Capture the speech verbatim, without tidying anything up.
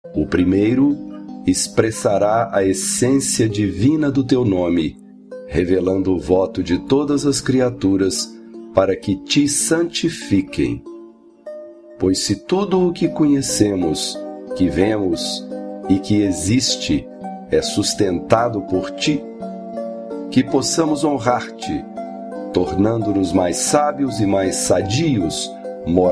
O primeiro expressará a essência divina do teu nome, revelando o voto de todas as criaturas para que te santifiquem. Pois se tudo o que conhecemos, que vemos e que existe é sustentado por ti, que possamos honrar-te, tornando-nos mais sábios e mais sadios,